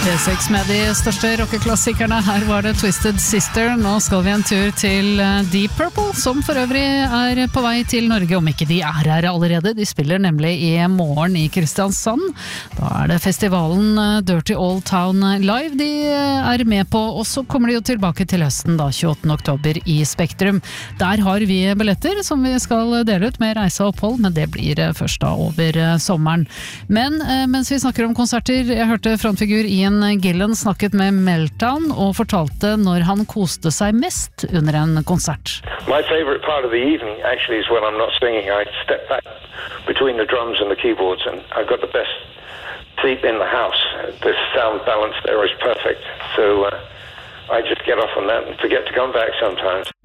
P6 med de største rockeklassikerne. Her var det Twisted Sister. Nå skal vi en tur til Deep Purple, som for øvrig er på vei til Norge, om ikke de er her allerede. De spiller nemlig i morgen i Kristiansand. Da er det festivalen Dirty Old Town Live de er med på, og så kommer de jo tilbake til høsten da, 28. oktober i Spektrum. Der har vi billetter som vi skal dele ut med reise og opphold, men det blir først da over sommeren. Men mens vi snakker om konserter, jeg hørte frontfigur Ian Gillan snakket med Meltdown og fortalte når han koste seg mest under en konsert. My favorite part of the evening actually is when I'm not singing. I step back between the drums and the keyboards and I've got the best seat in the house. The sound balance there is perfect. So I just get off on that and forget to come back sometimes.